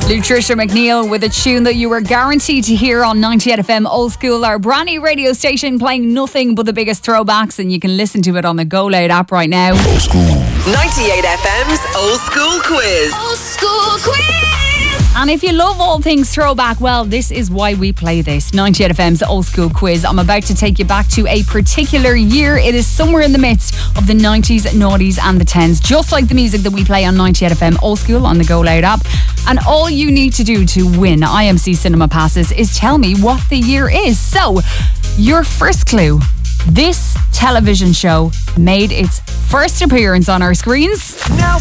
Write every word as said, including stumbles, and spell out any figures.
Trisha McNeil with a tune that you were guaranteed to hear on ninety-eight F M Old School, our brand new radio station playing nothing but the biggest throwbacks, and you can listen to it on the Go Loud app right now. Old School. ninety-eight F M's Old School Quiz. Old School Quiz! And if you love all things throwback, well, this is why we play this. ninety-eight F M's Old School Quiz. I'm about to take you back to a particular year. It is somewhere in the midst of the nineties, noughties and the tens, just like the music that we play on ninety-eight F M Old School on the Go Loud app. And all you need to do to win I M C Cinema passes is tell me what the year is. So, your first clue. This television show made its first appearance on our screens. Now